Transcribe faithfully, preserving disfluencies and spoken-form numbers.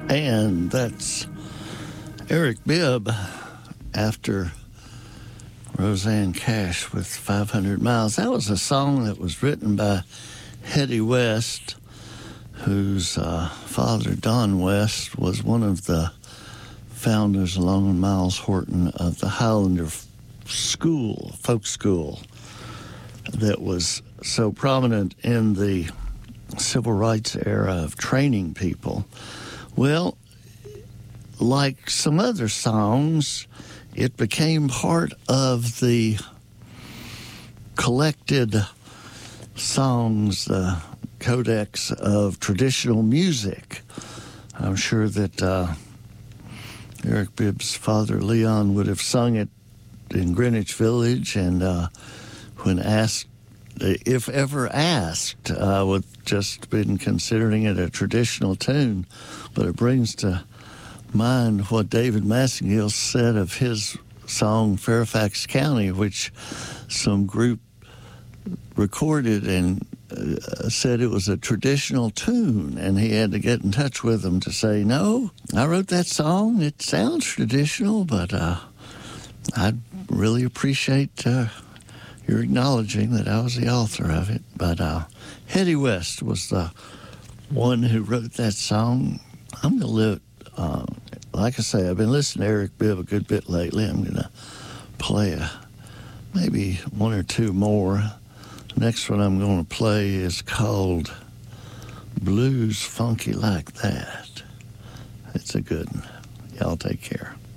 And that's Eric Bibb after Rosanne Cash with five hundred miles. That was a song that was written by Hetty West, whose uh, father, Don West, was one of the founders, along with Miles Horton, of the Highlander School, folk school, that was so prominent in the civil rights era of training people. Well, like some other songs, it became part of the collected songs, the codex of traditional music. I'm sure that uh, Eric Bibb's father, Leon, would have sung it in Greenwich Village, and uh, when asked, if ever asked, I would just been considering it a traditional tune. But it brings to mind what David Massengill said of his song Fairfax County, which some group recorded and uh, said it was a traditional tune, and he had to get in touch with them to say, no, I wrote that song, it sounds traditional, but uh, I'd really appreciate uh, your acknowledging that I was the author of it. But uh, Hetty West was the one who wrote that song. I'm going to live, uh, like I say, I've been listening to Eric Bibb a good bit lately. I'm going to play a, maybe one or two more. The next one I'm going to play is called Blues Funky Like That. It's a good one. Y'all take care.